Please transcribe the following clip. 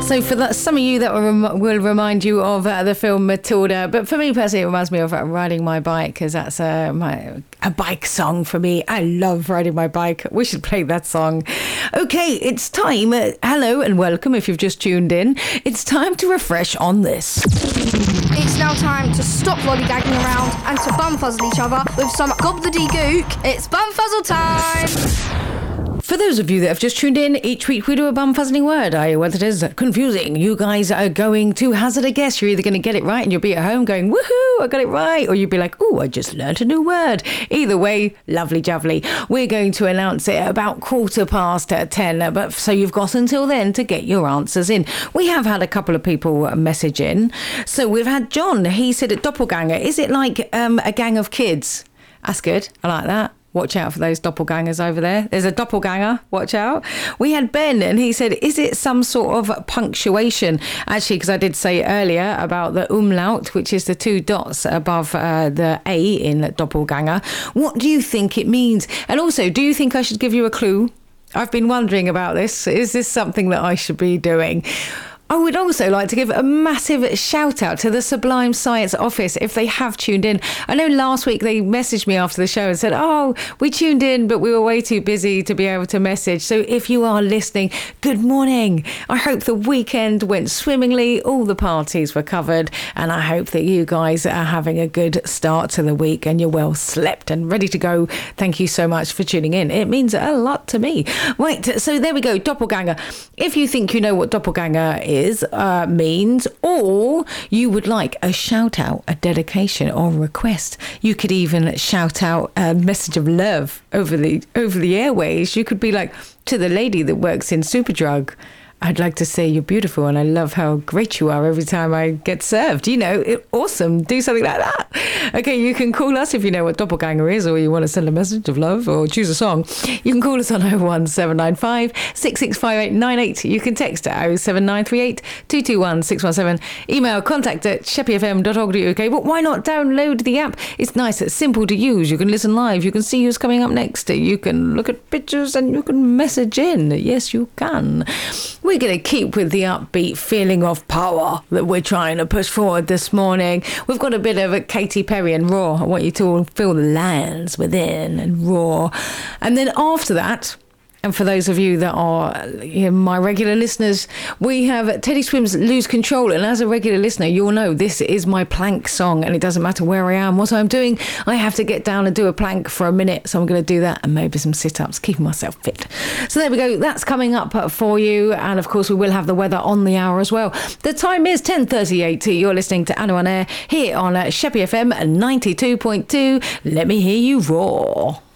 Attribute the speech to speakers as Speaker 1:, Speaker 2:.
Speaker 1: So for that, some of you that will remind you of the film Matilda, but for me personally, it reminds me of riding my bike, because that's a bike song for me. I love riding my bike. We should play that song. Okay, it's time. Hello and welcome if you've just tuned in. It's time to refresh on this.
Speaker 2: It's now time to stop lollygagging around and to bumfuzzle each other with some gobbledygook. It's bumfuzzle time!
Speaker 1: For those of you that have just tuned in, each week we do a bum-fuzzling word. Whether it is confusing, you guys are going to hazard a guess. You're either going to get it right and you'll be at home going, woohoo, I got it right. Or you'll be like, ooh, I just learnt a new word. Either way, lovely jubbly. We're going to announce it about 10:15. But so you've got until then to get your answers in. We have had a couple of people message in. So we've had John. He said, doppelganger. Is it like a gang of kids? That's good. I like that. Watch out for those doppelgangers over there. There's a doppelganger. Watch out. We had Ben, and he said, is it some sort of punctuation? Actually, because I did say earlier about the umlaut, which is the two dots above the A in doppelganger. What do you think it means? And also, do you think I should give you a clue? I've been wondering about this. Is this something that I should be doing? I would also like to give a massive shout out to the Sublime Science office if they have tuned in. I know last week they messaged me after the show and said, oh, we tuned in, but we were way too busy to be able to message. So if you are listening, good morning. I hope the weekend went swimmingly. All the parties were covered. And I hope that you guys are having a good start to the week and you're well slept and ready to go. Thank you so much for tuning in. It means a lot to me. Right, so there we go. Doppelganger. If you think you know what doppelganger means, or you would like a shout out, a dedication or request, you could even shout out a message of love over the airways. You could be like, to the lady that works in Superdrug, I'd like to say you're beautiful and I love how great you are every time I get served. You know, awesome. Do something like that. Okay, you can call us if you know what doppelganger is, or you want to send a message of love or choose a song. You can call us on 01795 665898. You can text at 07938 221 617. Email contact@sheppyfm.org.uk. But why not download the app? It's nice. It's simple to use. You can listen live. You can see who's coming up next. You can look at pictures and you can message in. Yes, you can. We're going to keep with the upbeat feeling of power that we're trying to push forward this morning. We've got a bit of a Katy Perry and Raw. I want you to all feel the lands within and roar. And then after that, and for those of you that are my regular listeners, we have Teddy Swims Lose Control. And as a regular listener, you'll know this is my plank song. And it doesn't matter where I am, what I'm doing. I have to get down and do a plank for a minute. So I'm going to do that and maybe some sit-ups, keeping myself fit. So there we go. That's coming up for you. And of course, we will have the weather on the hour as well. The time is 10:38. You're listening to Anna on Air here on Sheppy FM 92.2. Let me hear you roar.